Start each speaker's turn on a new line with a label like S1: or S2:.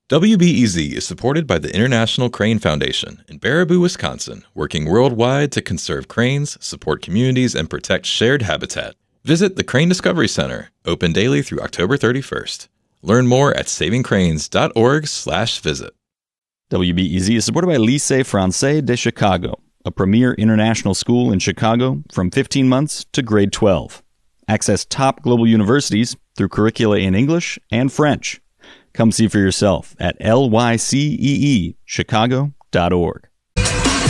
S1: WBEZ is supported by the International Crane Foundation in Baraboo, Wisconsin, working worldwide to conserve cranes, support communities, and protect shared habitat. Visit the Crane Discovery Center, open daily through October 31st. Learn more at savingcranes.org/visit.
S2: WBEZ is supported by Lycée Français de Chicago, a premier international school in Chicago from 15 months to grade 12. Access top global universities through curricula in English and French. Come see for yourself at lyceechicago.org.